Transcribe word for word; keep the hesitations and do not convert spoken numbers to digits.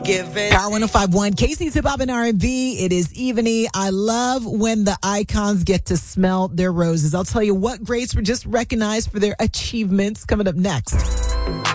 Give it. Power one oh five point one, Casey's Hip Hop and R and B. It is evening. I love when the icons get to smell their roses. I'll tell you what greats were just recognized for their achievements coming up next.